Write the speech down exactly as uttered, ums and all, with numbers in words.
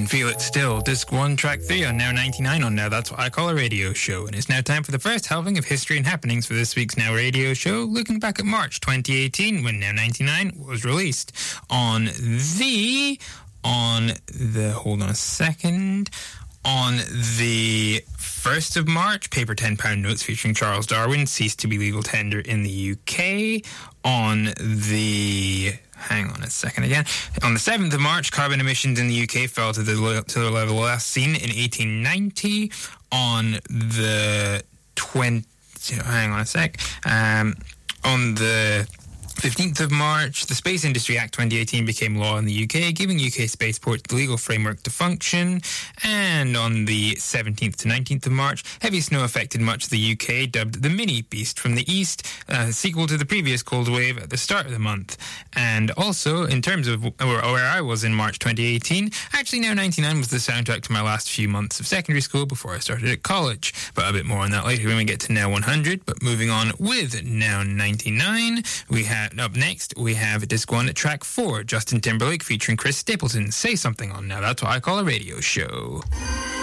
can feel it still. Disc one, track three on Now ninety-nine on Now That's What I Call a Radio Show. And it's now time for the first helping of history and happenings for this week's Now Radio Show, looking back at March twenty eighteen when Now ninety-nine was released. On the... On the... Hold on a second... On the first of March, paper ten pound notes featuring Charles Darwin ceased to be legal tender in the U K. On the... Hang on a second again. On the seventh of March, carbon emissions in the U K fell to the, to the level last seen in eighteen ninety. On the twentieth... Hang on a sec. Um, on the... fifteenth of March, the Space Industry Act twenty eighteen became law in the U K, giving U K spaceports the legal framework to function. And on the seventeenth to nineteenth of March, heavy snow affected much of the U K, dubbed the Mini Beast from the East, a sequel to the previous cold wave at the start of the month. And also, in terms of where, where I was in March twenty eighteen, actually Now ninety-nine was the soundtrack to my last few months of secondary school before I started at college. But a bit more on that later when we get to Now one hundred. But moving on with Now ninety-nine, we have... Up next, we have Disc one at track four, Justin Timberlake featuring Chris Stapleton. Say Something on Now That's What I Call a Radio Show.